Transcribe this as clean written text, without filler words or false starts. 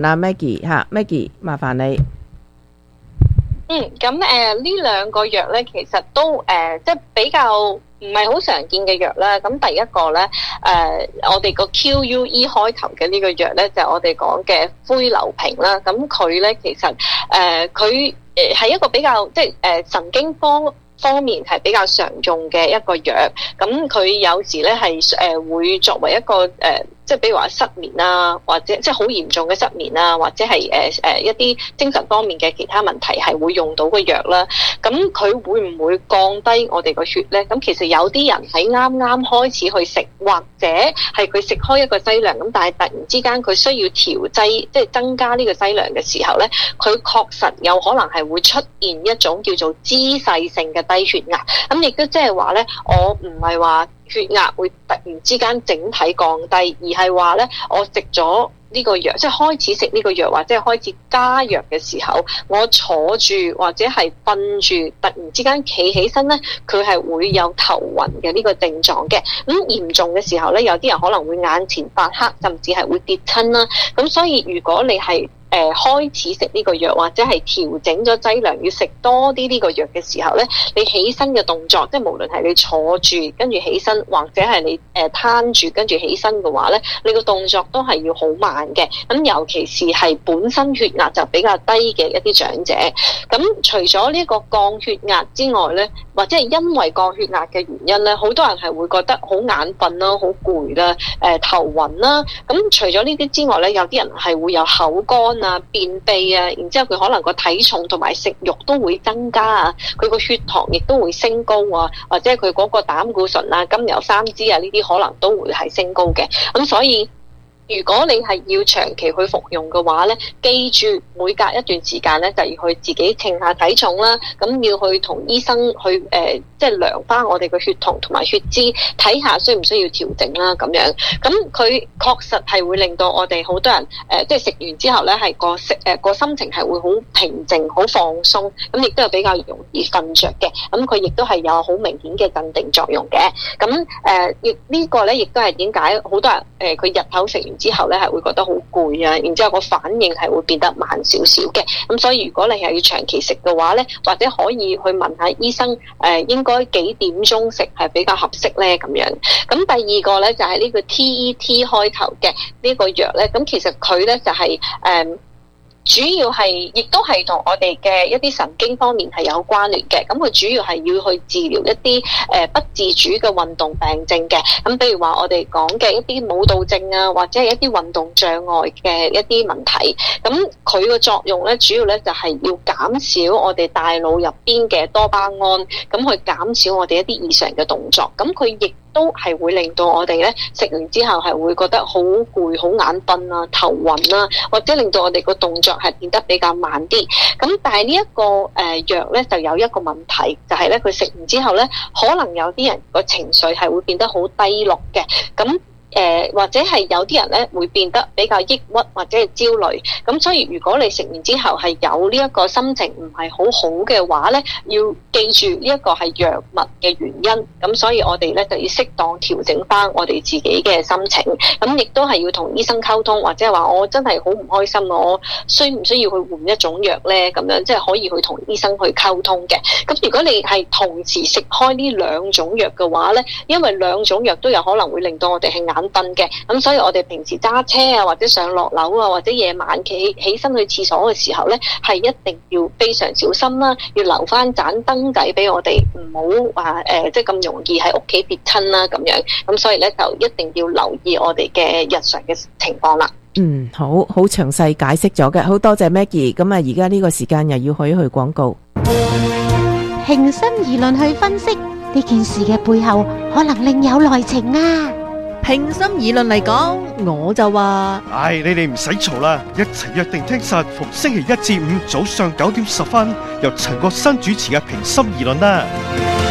嗱，Maggie 麻煩你。 咁呢兩個藥咧，其實都即係比較唔係好常見嘅藥啦。咁第一個咧，我哋個 QUE 開頭嘅呢個藥咧，就係我哋講嘅灰硫平啦。咁佢咧其實佢係一個比較即係神經方面係比較常用嘅一個藥。咁佢有時咧係會作為一個即係比如話失眠啊，或者即係好嚴重嘅失眠啊，或者係一啲精神方面嘅其他問題係會用到個藥啦。咁佢會唔會降低我哋個血咧？咁其實有啲人喺啱啱開始去食，或者係佢食開一個劑量，咁但係突然之間佢需要調劑，即係增加呢個劑量嘅時候咧，佢確實有可能係會出現一種叫做姿勢性嘅低血壓。咁亦都即係話咧，我唔係話血壓會突然之間整體降低，而係話咧，我食咗呢個藥，即係開始食呢個藥或者係開始加藥嘅時候，我坐住或者係瞓住，突然之間企起身咧，佢係會有頭暈嘅呢個症狀嘅。咁嚴重嘅時候咧，有啲人可能會眼前發黑，甚至係會跌親啦。咁所以如果你係開始食呢個藥，或者係調整咗劑量，要食多啲呢個藥嘅時候咧，你起身嘅動作，即係無論係你坐住跟住起身，或者係你攤住跟住起身嘅話咧，你個動作都係要好慢嘅。咁尤其是係本身血壓就比較低嘅一啲長者，咁除咗呢個降血壓之外咧，或者係因為降血壓嘅原因咧，好多人係會覺得好眼瞓啦、好攰啦、頭暈啦。咁除咗呢啲之外咧，有啲人係會有口乾啊、便秘啊，然之後佢可能個體重同埋食慾都會增加啊，佢個血糖亦都會升高啊，或者佢嗰個膽固醇啊、甘油三酯啊呢啲可能都會係升高嘅。咁所以如果你係要長期去服用嘅話咧，記住每隔一段時間咧就要去自己稱下體重啦，咁要去同醫生去即係量翻我哋嘅血糖同埋血脂，睇下需唔需要調整啦咁樣。咁佢確實係會令到我哋好多人即係食完之後咧係個心情係會好平靜、好放鬆，咁亦都係比較容易瞓着嘅。咁佢亦都係有好明顯嘅鎮定作用嘅。咁呢個咧亦都係點解好多人佢日頭食完之後咧係會覺得好攰啊，然之後個反應係會變得慢少少嘅。咁所以如果你係要長期食嘅話咧，或者可以去問下醫生應該幾點鐘食係比較合適咧咁樣。咁第二個咧就係呢個 TET 開頭嘅呢個藥咧，咁其實佢咧就係主要係亦都係同我哋嘅一啲神經方面係有關聯嘅。咁佢主要係要去治療一啲不自主嘅運動病症嘅。咁譬如話我哋講嘅一啲舞蹈症啊，或者係一啲運動障礙嘅一啲問題。咁佢個作用咧，主要咧就係要減少我哋大腦入邊嘅多巴胺，咁去減少我哋一啲異常嘅動作。咁佢亦都係會令到我哋咧食完之後係會覺得好攰、好眼瞓啊、頭暈啊，或者令到我哋個動作係變得比較慢啲。咁但係呢一個藥咧就有一個問題，就係咧佢食完之後咧，可能有啲人個情緒係會變得好低落嘅。咁或者係有啲人咧會變得比較抑鬱或者係焦慮。咁所以如果你食完之後係有呢一個心情唔係好好嘅話咧，要記住呢一個係藥物嘅原因。咁所以我哋咧就要適當調整翻我哋自己嘅心情。咁亦都係要同醫生溝通，或者係話我真係好唔開心，我需唔需要去換一種藥咧？咁樣即係可以去同醫生去溝通嘅。咁如果你係同時食開呢兩種藥嘅話咧，因為兩種藥都有可能會令到我哋係眼瞓嘅，咁所以我哋平時揸車啊，或者上落樓啊，或者夜晚起身去廁所嘅時候咧，係一定要非常小心啦，要留翻盞燈仔俾我哋，唔好話即係咁容易喺屋企跌親啦咁樣。咁所以咧就一定要留意我哋嘅日常嘅情況啦。 好詳細解釋咗嘅，好多謝 Maggie。咁啊，而家呢個時間又要去廣告。 平心而論去分析呢件事嘅背後，可能另有內情啊！ 平心而論嚟講，我就話， 你哋唔使嘈啦，一齊約定聽實逢星期一至五早上9點10分，由陳國新主持嘅平心而論啦。